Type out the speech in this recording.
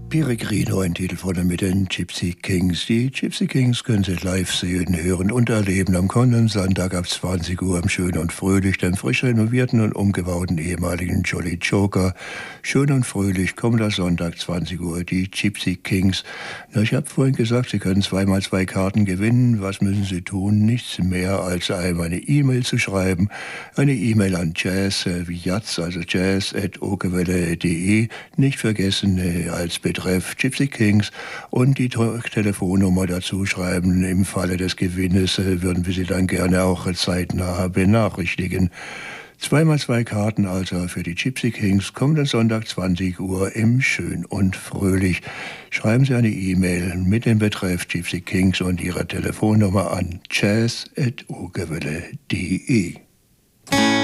Peregrino, ein Titel von und mit den Gypsy Kings. Die Gypsy Kings können Sie live sehen, hören und erleben am kommenden Sonntag ab 20 Uhr im Schön und Fröhlich, dem frisch renovierten und umgebauten ehemaligen Jolly Joker. Schön und Fröhlich, kommender Sonntag, 20 Uhr, die Gypsy Kings. Na, ich habe vorhin gesagt, Sie können 2x2 Karten gewinnen. Was müssen Sie tun? Nichts mehr, als einmal eine E-Mail zu schreiben. Eine E-Mail an Jazz, wie Jazz, also jazz@okewelle.de. Nicht vergessen, als Betreff Gypsy Kings und die Telefonnummer dazu schreiben. Im Falle des Gewinnes würden wir Sie dann gerne auch zeitnah benachrichtigen. 2x2 Karten also für die Gypsy Kings, kommenden Sonntag 20 Uhr im Schön und Fröhlich. Schreiben Sie eine E-Mail mit dem Betreff Gypsy Kings und Ihrer Telefonnummer an jazz@okewelle.de.